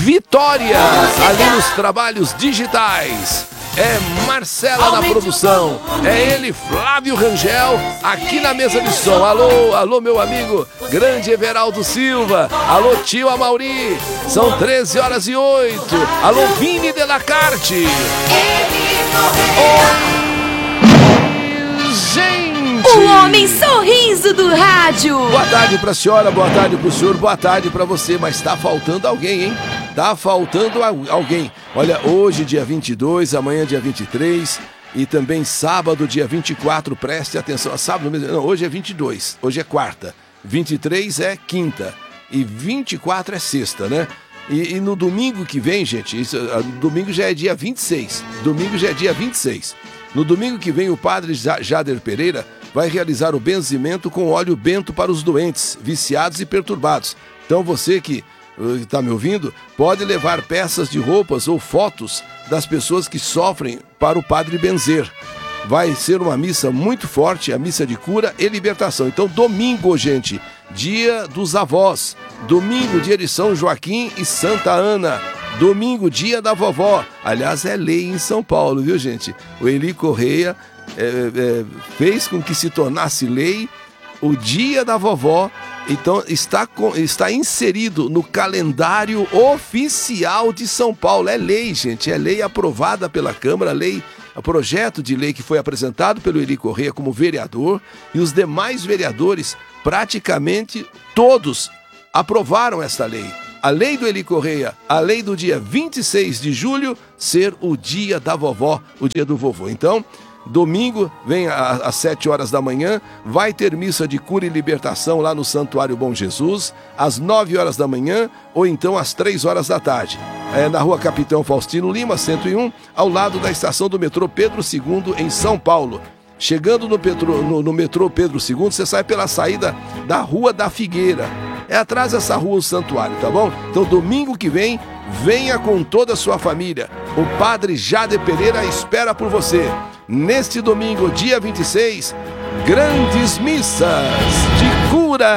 Vitória, ali nos trabalhos digitais. É Marcela na produção, é ele, Flávio Rangel, aqui na mesa de som. Alô, alô, meu amigo, grande Everaldo Silva. Alô, tio Amauri, são 13h08. Alô, Vini Delacarte. Oi, gente! O homem sorriso do rádio. Boa tarde pra senhora, boa tarde pro senhor, boa tarde pra você. Mas tá faltando alguém, hein? Tá faltando alguém. Olha, hoje dia 22, amanhã dia 23 e também sábado dia 24, preste atenção. Sábado mesmo, não, hoje é 22, hoje é quarta. 23 é quinta e 24 é sexta, né? E no domingo que vem, gente, domingo já é dia 26. Domingo já é dia 26. No domingo que vem, o padre Jader Pereira vai realizar o benzimento com óleo bento para os doentes, viciados e perturbados. Então você que está me ouvindo, pode levar peças de roupas ou fotos das pessoas que sofrem para o padre benzer. Vai ser uma missa muito forte, a missa de cura e libertação. Então, domingo, gente, dia dos avós. Domingo, dia de São Joaquim e Santa Ana. Domingo, dia da vovó. Aliás, é lei em São Paulo, viu, gente? O Eli Correia fez com que se tornasse lei o dia da vovó. Então está inserido no calendário oficial de São Paulo. É lei, gente, é lei aprovada pela Câmara, projeto de lei que foi apresentado pelo Eli Correia como vereador, e os demais vereadores, praticamente todos, aprovaram esta lei. A lei do Eli Correia, a lei do dia 26 de julho ser o dia da vovó, o dia do vovô. Então, domingo, vem às 7 horas da manhã, vai ter missa de cura e libertação lá no Santuário Bom Jesus, às 9 horas da manhã ou então às 3 horas da tarde. Na rua Capitão Faustino Lima, 101, ao lado da estação do metrô Pedro II, em São Paulo. Chegando no metrô Pedro II, você sai pela saída da Rua da Figueira. É atrás dessa rua o santuário, tá bom? Então, domingo que vem, venha com toda a sua família. O padre Jader Pereira espera por você. Neste domingo, dia 26, grandes missas de